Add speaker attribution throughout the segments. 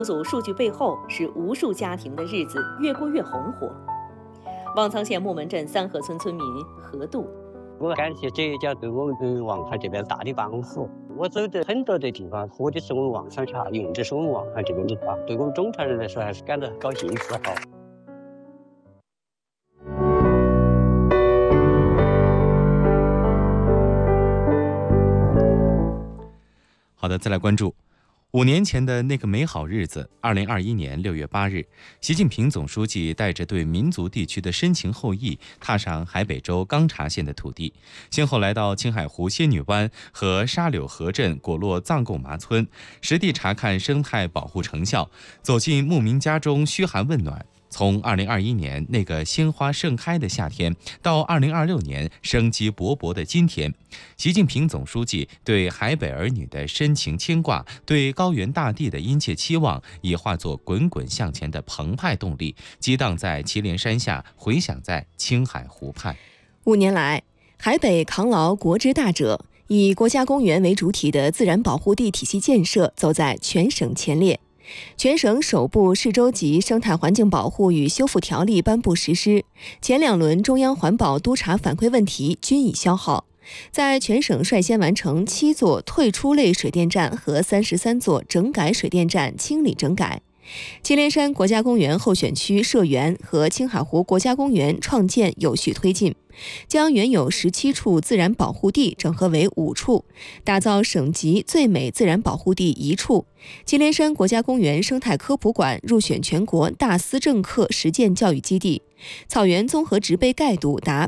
Speaker 1: 组数据背后是无数家庭的日子越过越红火。望苍县木门镇三河村村民何度，
Speaker 2: 我感谢浙江对我们望川这边大的帮扶。我走的很多的地方，喝的是我们望川茶，用的是我们望川这边的茶，对我们中川人来说还是感到高兴自豪。
Speaker 3: 好的，再来关注5年前的那个美好日子。2021年6月8日，习近平总书记带着对民族地区的深情厚谊，踏上海北州钢察县的土地，先后来到青海湖仙女湾和沙柳河镇果洛藏贡麻村，实地查看生态保护成效，走进牧民家中嘘寒问暖。从2021年那个鲜花盛开的夏天，到2026年生机勃勃的今天，习近平总书记对海北儿女的深情牵挂，对高原大地的殷切期望，已化作滚滚向前的澎湃动力，激荡在祁连山下，回响在青海湖畔。
Speaker 4: 5年来，海北扛牢国之大者，以国家公园为主体的自然保护地体系建设走在全省前列。全省首部市州级生态环境保护与修复条例颁布实施，前2轮中央环保督查反馈问题均已消耗。在全省率先完成7座退出类水电站和33座整改水电站清理整改。祁连山国家公园候选区设园和青海湖国家公园创建有序推进，将原有17处自然保护地整合为5处，打造省级最美自然保护地1处。祁连山国家公园生态科普馆入选全国大思政课实践教育基地，草原综合植被盖度达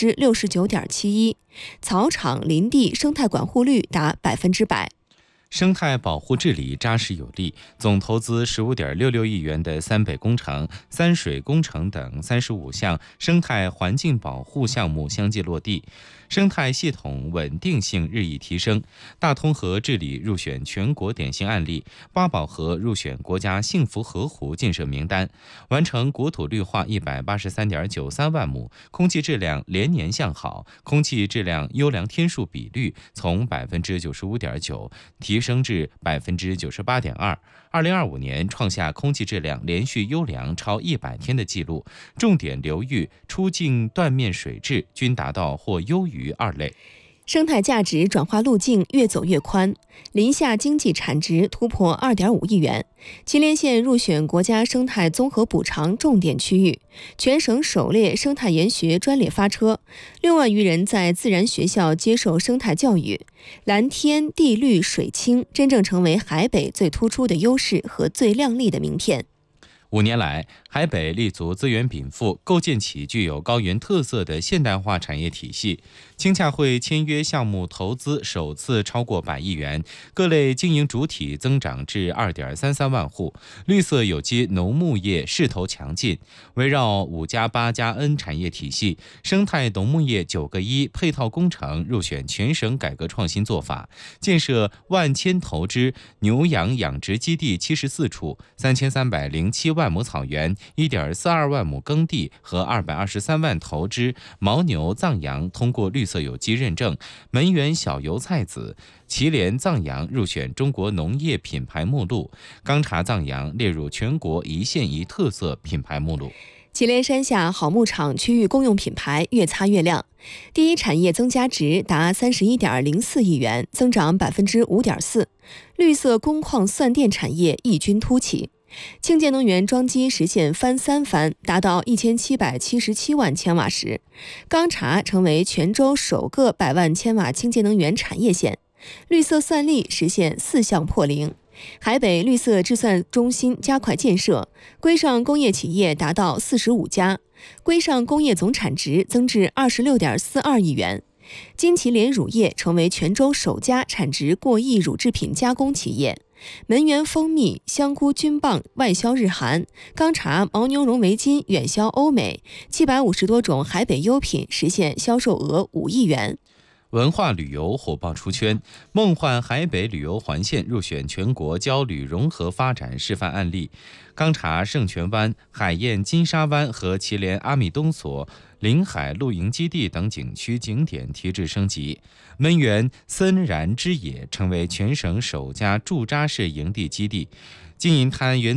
Speaker 4: 69.71%， 草场林地生态管护率达 100%。
Speaker 3: 生态保护治理扎实有力，总投资15.66亿元的三北工程、三水工程等35项生态环境保护项目相继落地，生态系统稳定性日益提升。大通河治理入选全国典型案例，八宝河入选国家幸福河湖建设名单，完成国土绿化183.93万亩，空气质量连年向好，空气质量优良天数比率从 95.9% 提升至 98.2%。2025年创下空气质量连续优良超100天的记录，重点流域出境断面水质均达到或优于2类。
Speaker 4: 生态价值转化路径越走越宽，林下经济产值突破 2.5亿元。祁连县入选国家生态综合补偿重点区域，全省首列生态研学专列发车，6万余人在自然学校接受生态教育。蓝天地绿水清，真正成为海北最突出的优势和最亮丽的名片。
Speaker 3: 5年来，海北立足资源禀赋，构建起具有高原特色的现代化产业体系。青洽会签约项目投资首次超过100亿元，各类经营主体增长至 2.33万户，绿色有机农牧业势头强劲。围绕5+8+N 产业体系，生态农牧业9个1配套工程入选全省改革创新做法，建设万千投资牛羊养殖基地74处，3307万亩草原，1.42万亩耕地和223万头只牦牛藏羊通过绿色有机认证，门源小油菜籽、祁连藏羊入选中国农业品牌目录，钢察藏羊列入全国一县一特色品牌目录。
Speaker 4: 祁连山下好牧场区域公用品牌越擦越亮，第一产业增加值达 31.04亿元，增长 5.4%， 绿色工矿算电产业异军突起。清洁能源装机实现翻3番，达到1777万千瓦时，钢察成为全州首个100万千瓦清洁能源产业县。绿色算力实现4项破零。海北绿色制算中心加快建设，规上工业企业达到45家，规上工业总产值增至 26.42亿元。金祁连乳业成为全州首家产值过亿乳制品加工企业。门源蜂蜜、香菇菌棒外销日韩，钢察牦牛绒围巾远销欧美，750多种海北优品实现销售额5亿元。
Speaker 3: 文化旅游火爆出圈，梦幻海北旅游环线入选全国郊旅融合发展示范案例。钢察圣泉湾、海燕金沙湾和祁连阿米东所临海露营基地等景区景点提质升级。门源森然之野成为全省首家驻扎式营地基地。 金银滩原